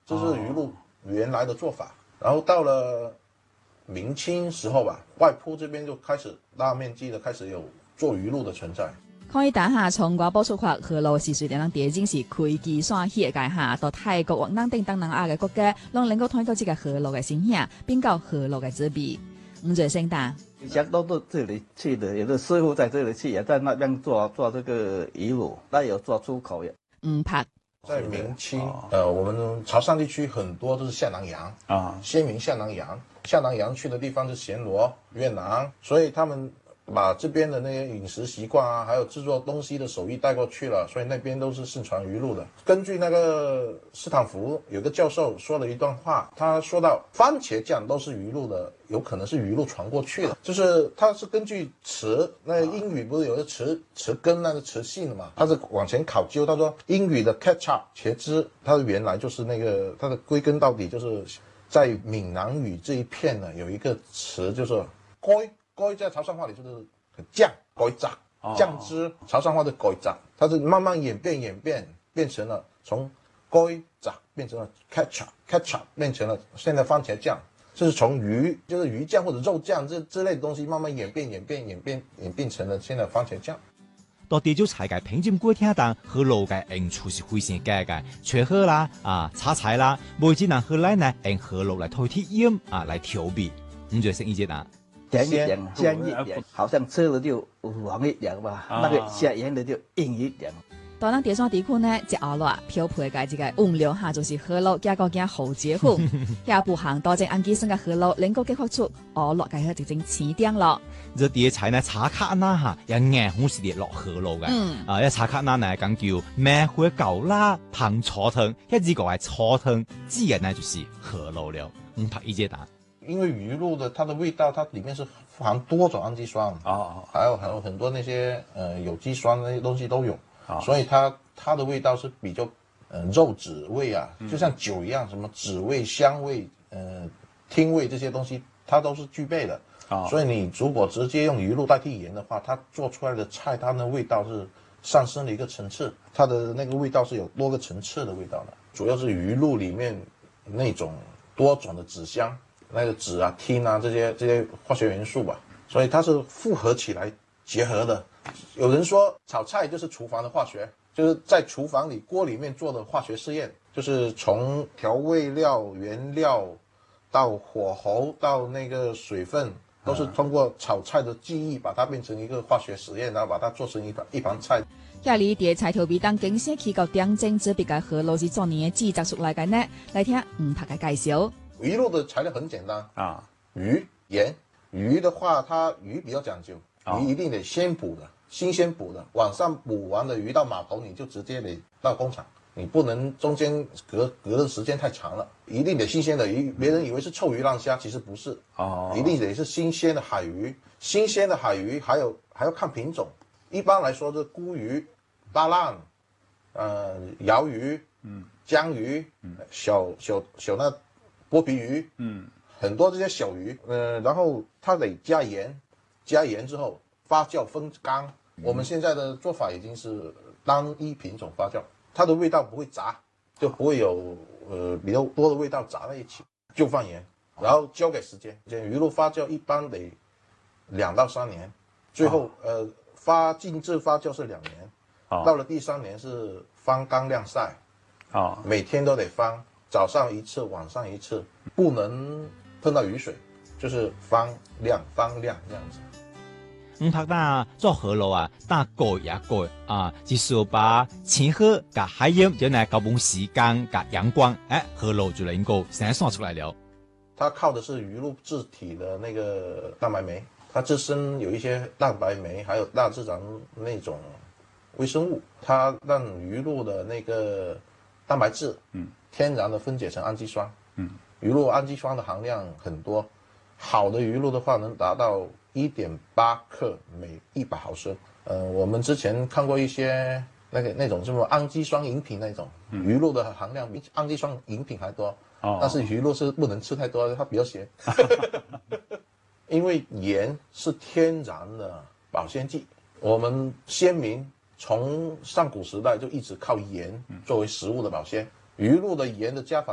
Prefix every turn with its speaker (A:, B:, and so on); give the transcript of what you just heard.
A: 这是鱼露原来的做法。然后到了明清时候吧，外埔这边就开始大面积的开始有做鱼露的存在。
B: 可以打下從外部出發，河路是隨等地正是開基山協界下，到泰國或南丁東南亞嘅國家，讓能夠睇到這個河路嘅形象，並較河路嘅滋味。吳最升答：
C: 以前都到這裡去的，有的師傅在這裡去，也在那邊做這個魚露，那有做出口嘅。
B: 拍
A: 在明清，我們潮汕地區很多都是下南洋啊，先民下南洋，下南洋去的地方是暹羅、越南，所以他們把這邊的那些飲食習慣啊，還有製作東西的手藝帶過去了，所以那邊都是盛傳魚露的。根據那個斯坦福有個教授說了一段話，他說到番茄醬都是魚露的，有可能是魚露傳過去的，就是他是根據詞，那個英語不是有個詞根那個詞性的嘛，他是往前考究，他說英語的 ketchup 茄汁，它的原來就是那個，它的歸根到底就是在閩南語這一片呢，有一個詞就是該。該在潮汕話裡就是醬改汁醬汁，潮汕話的改汁，它是慢慢演變成了從該汁變成了 ketchup 變成了現在番茄醬，就是從魚就是魚醬或者肉醬之類的東西慢慢演變成了現在番茄醬。
D: 到地州菜嘅品鑑過程當，河路嘅用處是非常佳嘅，撮河啦炒菜啦，每隻人後來呢用河路來代替鹽來調味，唔就係一節
C: 鹹一點，鹹一點，好像吃了就黃一點吧，那個下鹽的就硬一點。
B: 到咱第三地區呢，一後來漂配嘅這個原料哈，就是河路加個加後結婚，下步行到正安基生嘅河路，能夠激發出河路嘅直正起點咯。
D: 這啲菜呢，炒卡那哈，有硬好是啲落河路嘅，一炒卡那呢講叫咩會狗啦，糖炒湯，一隻個係炒湯，自然呢就是河路了。拍一節答。
A: 因為魚露的它的味道，它裡面是富含多種氨基酸還有很多那些有機酸那些東西都有，所以它的味道是比較肉質味啊，就像酒一樣，什麼脂味、香味、烴味這些東西，它都是具備的。所以你如果直接用魚露代替鹽的話，它做出來的菜，它的味道是上升了一個層次，它的那個味道是有多個層次的味道的。主要是魚露裡面那種多種的脂香。那個酯啊、烴啊這些化學元素吧，所以它是複合起來結合的。有人說炒菜就是廚房的化學，就是在廚房裡鍋裡面做的化學試驗，就是從調味料原料到火候到那個水分，都是通過炒菜的技藝把它變成一個化學實驗，然後把它做成一盤菜。
B: 遐裡啲菜頭味當經先起到點睛之筆嘅河路是做年嘅製作出來嘅呢？來聽拍嘅介紹。
A: 魚露的材料很簡單魚、鹽。魚的話，它魚比較講究，魚一定得先捕的，新鮮捕的。晚上捕完的魚到碼頭，你就直接得到工廠，你不能中間隔的時間太長了，一定得新鮮的魚。別人以為是臭魚爛蝦，其實不是，一定得是新鮮的海魚。新鮮的海魚還要看品種，一般來說，就鰻魚、巴浪、鰩魚、江魚、小那剝皮魚，很多這些小魚，然後它得加鹽，加鹽之後發酵風乾。我們現在的做法已經是單一品種發酵，它的味道不會雜，就不會有比較多的味道雜在一起，就放鹽，然後交給時間。魚露發酵一般得2到3年，最後靜置發酵是2年，到了第3年是翻乾晾曬，每天都得翻。早上一次，晚上一次，不能碰到雨水，就是翻晾這樣子。
D: 拍打做河路打過也過就是把青河和海鹽就來搞滿時間和陽光，河路就能夠生產出來了。
A: 它靠的是魚露自體的那個蛋白酶，它自身有一些蛋白酶，還有大自然那種微生物，它讓魚露的那個蛋白質，天然的分解成氨基酸，魚露氨基酸的含量很多，好的魚露的話能達到1.8克每100毫升。我們之前看過一些那種什麼氨基酸飲品那種，魚露的含量比氨基酸飲品還多，但是魚露是不能吃太多的，它比較鹹。因為鹽是天然的保鮮劑，我們先民從上古時代就一直靠鹽作為食物的保鮮。魚露的鹽的加法